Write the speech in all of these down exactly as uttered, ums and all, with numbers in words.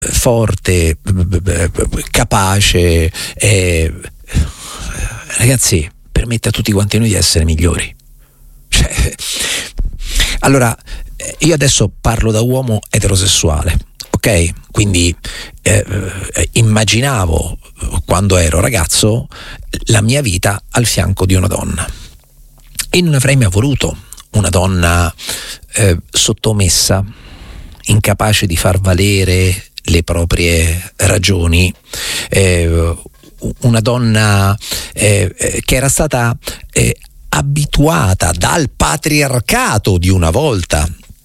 forte, capace, eh, ragazzi, permette a tutti quanti noi di essere migliori. Cioè, allora, io adesso parlo da uomo eterosessuale, ok? Quindi eh, immaginavo, quando ero ragazzo, la mia vita al fianco di una donna, e non avrei mai voluto una donna eh, sottomessa, incapace di far valere le proprie ragioni, eh, una donna eh, che era stata eh, abituata dal patriarcato di una volta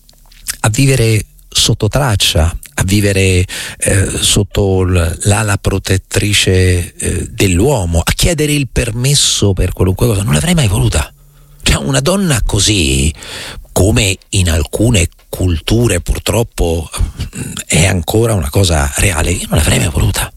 a vivere sotto traccia, a vivere eh, sotto l'ala protettrice eh, dell'uomo, a chiedere il permesso per qualunque cosa. Non l'avrei mai voluta. Cioè, una donna così, come in alcune culture purtroppo è ancora una cosa reale, io non l'avrei mai voluta.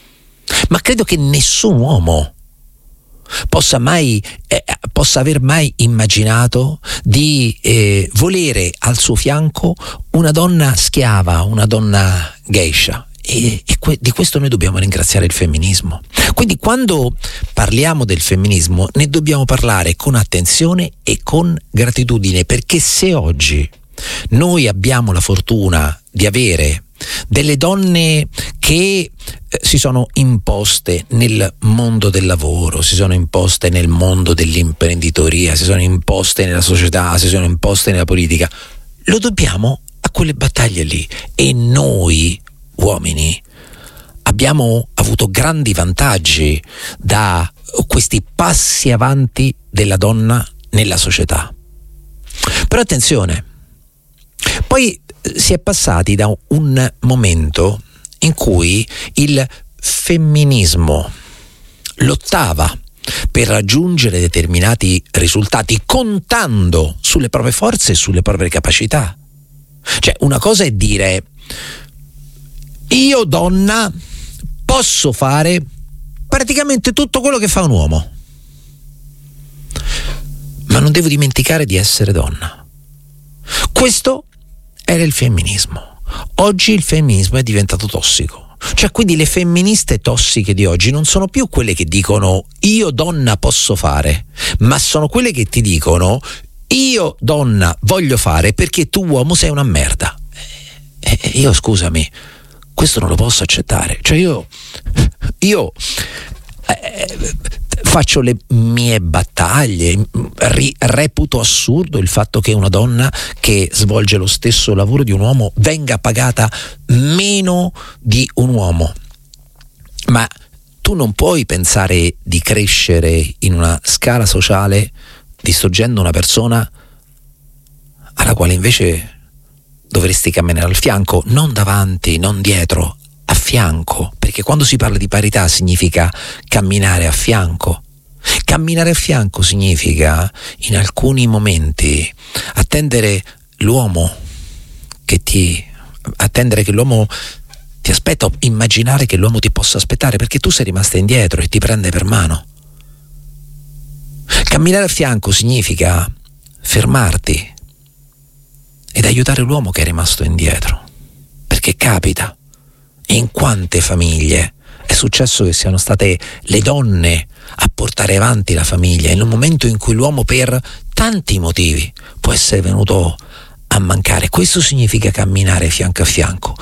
Ma credo che nessun uomo possa mai eh, possa aver mai immaginato di eh, volere al suo fianco una donna schiava, una donna geisha. E, e que- di questo noi dobbiamo ringraziare il femminismo. Quindi quando parliamo del femminismo ne dobbiamo parlare con attenzione e con gratitudine, perché se oggi noi abbiamo la fortuna di avere delle donne che eh, si sono imposte nel mondo del lavoro, si sono imposte nel mondo dell'imprenditoria, si sono imposte nella società, si sono imposte nella politica, lo dobbiamo a quelle battaglie lì. E noi uomini abbiamo avuto grandi vantaggi da questi passi avanti della donna nella società. Però attenzione, poi si è passati da un momento in cui il femminismo lottava per raggiungere determinati risultati contando sulle proprie forze e sulle proprie capacità. Cioè, una cosa è dire: io donna posso fare praticamente tutto quello che fa un uomo, ma non devo dimenticare di essere donna. Questo era il femminismo. Oggi il femminismo è diventato tossico. Cioè, quindi le femministe tossiche di oggi non sono più quelle che dicono io donna posso fare, ma sono quelle che ti dicono io donna voglio fare perché tu uomo sei una merda. E io, scusami, questo non lo posso accettare. Cioè io io eh, faccio le mie battaglie, ri, reputo assurdo il fatto che una donna che svolge lo stesso lavoro di un uomo venga pagata meno di un uomo, ma tu non puoi pensare di crescere in una scala sociale distruggendo una persona alla quale invece dovresti camminare al fianco, non davanti, non dietro, a fianco, perché quando si parla di parità significa camminare a fianco. Camminare a fianco significa, in alcuni momenti, attendere l'uomo che ti attendere che l'uomo ti aspetta, immaginare che l'uomo ti possa aspettare perché tu sei rimasta indietro e ti prende per mano. Camminare a fianco significa fermarti ed aiutare l'uomo che è rimasto indietro, perché capita. E in quante famiglie è successo che siano state le donne a portare avanti la famiglia in un momento in cui l'uomo per tanti motivi può essere venuto a mancare. Questo significa camminare fianco a fianco.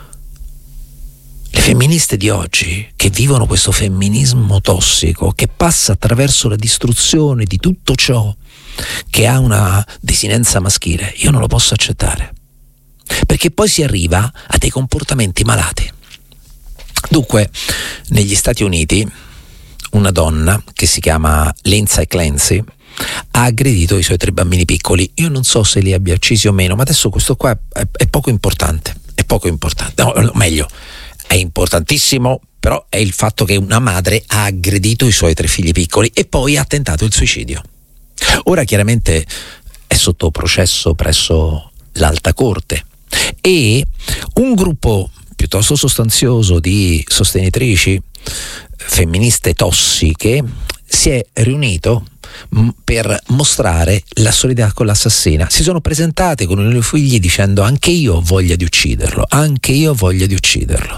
Le femministe di oggi, che vivono questo femminismo tossico che passa attraverso la distruzione di tutto ciò che ha una desinenza maschile, io non lo posso accettare, perché poi si arriva a dei comportamenti malati. Dunque, negli Stati Uniti una donna che si chiama Lindsay Clancy ha aggredito i suoi tre bambini piccoli. Io non so se li abbia uccisi o meno, ma adesso questo qua è, è poco importante, è poco importante, no, no, meglio, è importantissimo, però è il fatto che una madre ha aggredito i suoi tre figli piccoli e poi ha tentato il suicidio. Ora chiaramente è sotto processo presso l'Alta Corte e un gruppo piuttosto sostanzioso di sostenitrici femministe tossiche si è riunito mh, per mostrare la solidarietà con l'assassina. Si sono presentate con i loro figli dicendo: anche io ho voglia di ucciderlo, anche io ho voglia di ucciderlo.